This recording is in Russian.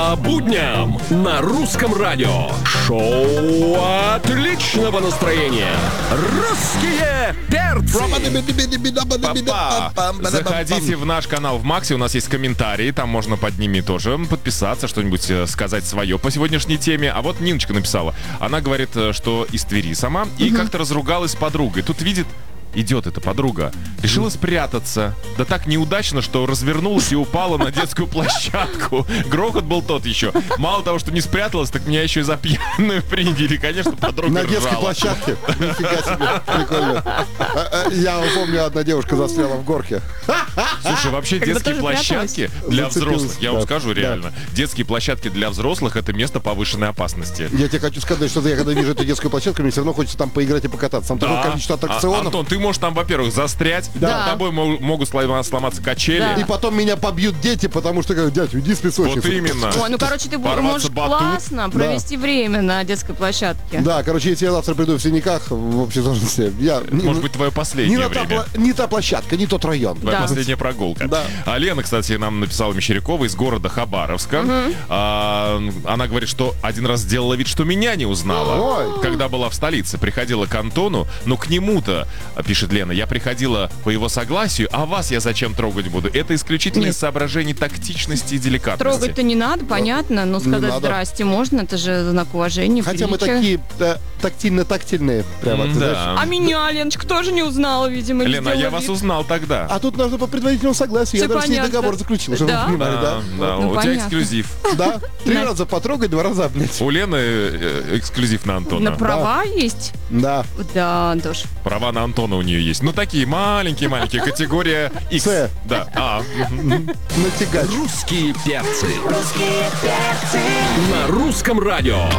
По будням на русском радио. Шоу отличного настроения. Русские перцы. Заходите в наш канал в Максе, у нас есть комментарии, там можно под ними тоже подписаться, что-нибудь сказать свое по сегодняшней теме. А вот Ниночка написала, она говорит, что из Твери сама, и как-то разругалась с подругой. Тут видит, идет эта подруга, решила спрятаться. Да так неудачно, что развернулась и упала на детскую площадку. Грохот был тот еще. Мало того, что не спряталась, так меня еще и за пьяную приняли. Конечно, подруга На ржала. детской площадке. Нифига себе, прикольно. Я помню, одна девушка застряла в горке. Слушай, вообще Когда детские тоже площадки для Зацепилась, взрослых, я вам да, скажу да. реально, детские площадки для взрослых — это место повышенной опасности. Я тебе хочу сказать, что я когда вижу эту детскую площадку, мне все равно хочется там поиграть и покататься. Там такое количество аттракционов. Антон, ты можешь там, во-первых, застрять, Да. над тобой могут сломаться качели. Да. И потом меня побьют дети, потому что говорят, дядь, уйди с песочницы. Вот именно. Ой, ну, короче, ты Порваться можешь батут. классно провести время на детской площадке. Да, короче, если я завтра приду в синяках, в общей сложности, я... Может быть, твое последнее время. Не та площадка, не тот район. Твоя Да. последняя прогулка. Да. А Лена, кстати, нам написала Мещерякова из города Хабаровска. Она говорит, что один раз сделала вид, что меня не узнала. Ой. Когда была в столице, приходила к Антону, но к нему-то, пишет Лена, я приходила по его согласию, а вас я зачем трогать буду? Это исключительно из соображений тактичности и деликатности. Трогать-то не надо, понятно, но сказать надо. здрасте можно, это же знак уважения, Хотя мы приличия. такие тактильно-тактильные, прямо, ты знаешь. А Да. меня Леночка тоже не узнала, видимо. или Лена, я сделала вас вид. узнал тогда. А тут нужно по предварительному согласию. Всё Я даже с ней понятно. договор заключил, чтобы Да? вы понимали, да? Да, Ну, у тебя понятно. эксклюзив. Да. 3 Да. раза потрогать, 2 раза обнять. У Лены эксклюзив на Антона. На права есть? Да. Да, Антош. Права на Антона у нее есть. Ну, такие маленькие-маленькие. Категория X. С. Да. Натягать. Русские перцы. На русском радио.